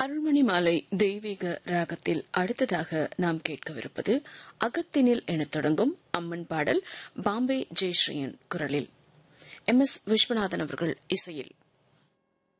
அருள்மணி மாலை தெய்வீக ராகத்தில் அடுத்ததாக நாம் கேட்கவிருப்பது அகத்தினில் எனத் தொடங்கும் அம்மன் பாடல் பாம்பே ஜெயஸ்ரீயின் குரலில் எம்.எஸ். விஸ்வநாதன் அவர்கள் இசையில்.